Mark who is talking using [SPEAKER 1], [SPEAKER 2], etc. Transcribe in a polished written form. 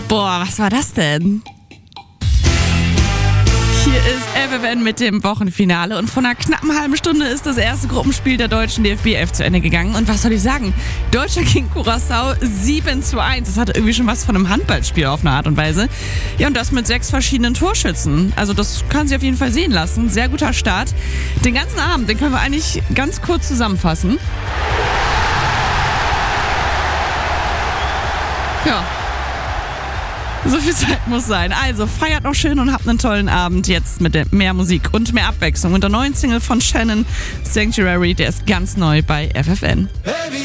[SPEAKER 1] Boah, was war das denn? Hier ist FFN mit dem Wochenfinale und vor einer knappen halben Stunde ist das erste Gruppenspiel der deutschen DFB 11 zu Ende gegangen. Und was soll ich sagen? Deutschland gegen Curaçao 7:1. Das hatte irgendwie schon was von einem Handballspiel auf eine Art und Weise. Ja, und das mit 6 verschiedenen Torschützen. Also das kann sich auf jeden Fall sehen lassen. Sehr guter Start. Den ganzen Abend, den können wir eigentlich ganz kurz zusammenfassen. Ja. So viel Zeit muss sein. Also feiert noch schön und habt einen tollen Abend jetzt mit mehr Musik und mehr Abwechslung. Und der neuen Single von Shannon, Sanctuary, der ist ganz neu bei FFN.